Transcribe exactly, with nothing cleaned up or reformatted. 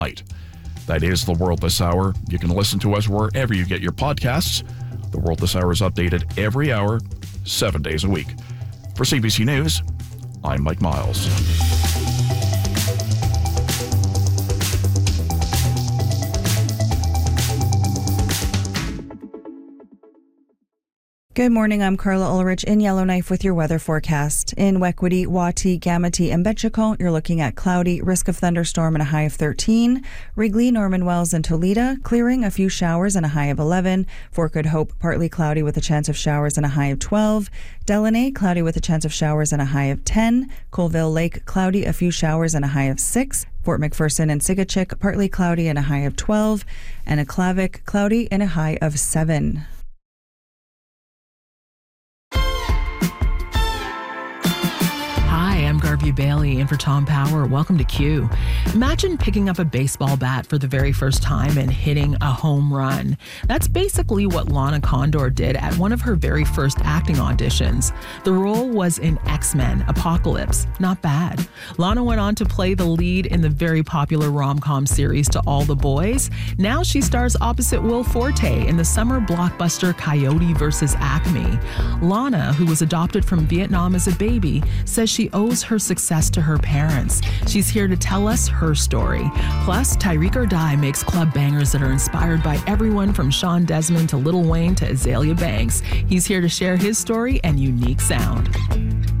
night. That is The World This Hour. You can listen to us wherever you get your podcasts. The World This Hour is updated every hour, seven days a week. For C B C News, I'm Mike Miles. Good morning, I'm Carla Ulrich in Yellowknife with your weather forecast. In Wekwity, Wati, Gamity, and Betchacon, you're looking at cloudy, risk of thunderstorm and a high of thirteen. Wrigley, Norman Wells, and Toledo, clearing, a few showers and a high of eleven. Fort Good Hope, partly cloudy with a chance of showers and a high of twelve. Delaney, cloudy with a chance of showers and a high of ten. Colville Lake, cloudy, a few showers and a high of six. Fort McPherson and Sigachik, partly cloudy and a high of twelve. And Aklavik, cloudy and a high of seven. I'm Garvey Bailey in for Tom Power. Welcome to Q. Imagine picking up a baseball bat for the very first time and hitting a home run. That's basically what Lana Condor did at one of her very first acting auditions. The role was in X-Men Apocalypse. Not bad. Lana went on to play the lead in the very popular rom-com series To All the Boys. Now she stars opposite Will Forte in the summer blockbuster Coyote versus Acme. Lana, who was adopted from Vietnam as a baby, says she owes her success to her parents. She's here to tell us her story. Plus, Tyreek or Die makes club bangers that are inspired by everyone from Sean Desmond to Lil Wayne to Azalea Banks. He's here to share his story and unique sound.